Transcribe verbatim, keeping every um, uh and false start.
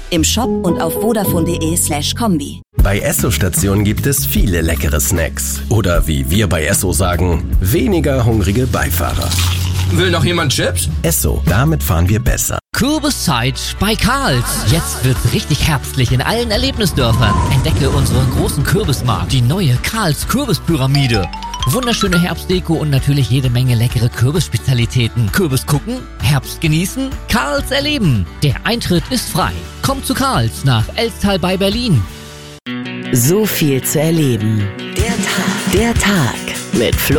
Im Shop und auf vodafone.de slash Kombi. Bei Esso-Stationen gibt es viele leckere Snacks. Oder wie wir bei Esso sagen, weniger hungrige Beifahrer. Will noch jemand Chips? Esso, damit fahren wir besser. Kürbiszeit bei Karls. Jetzt wird's richtig herbstlich in allen Erlebnisdörfern. Entdecke unseren großen Kürbismarkt, die neue Karls Kürbispyramide. Wunderschöne Herbstdeko und natürlich jede Menge leckere Kürbisspezialitäten. Kürbis gucken, Herbst genießen, Karls erleben. Der Eintritt ist frei. Kommt zu Karls nach Elstal bei Berlin. So viel zu erleben. Der Tag. Der Tag mit Flo